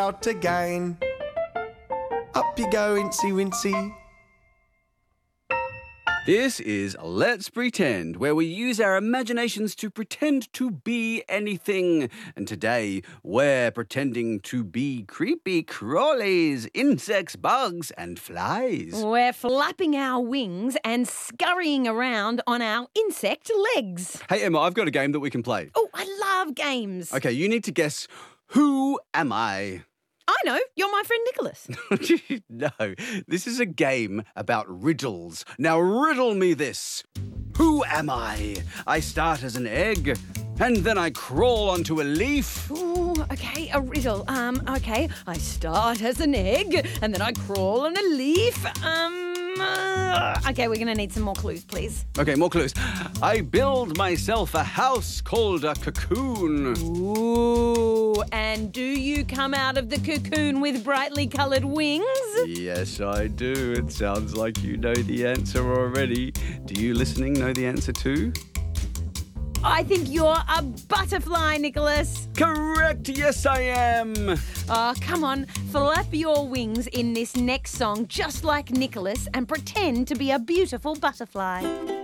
out again. Up you go, Incy Wincy. This is Let's Pretend, where we use our imaginations to pretend to be anything. And today, we're pretending to be creepy crawlies, insects, bugs, and flies. We're flapping our wings and scurrying around on our insect legs. Hey, Emma, I've got a game that we can play. Oh, I love games. Okay, you need to guess, who am I? I know, you're my friend Nicholas. No, this is a game about riddles. Now riddle me this. Who am I? I start as an egg, and then I crawl onto a leaf. Ooh, okay, a riddle. Okay, I start as an egg, and then I crawl on a leaf. Okay, we're going to need some more clues, please. Okay, more clues. I build myself a house called a cocoon. Ooh, and do you come out of the cocoon with brightly coloured wings? Yes, I do. It sounds like you know the answer already. Do you listening know the answer too? I think you're a butterfly, Nicholas. Correct, yes I am. Oh, come on, flap your wings in this next song just like Nicholas and pretend to be a beautiful butterfly.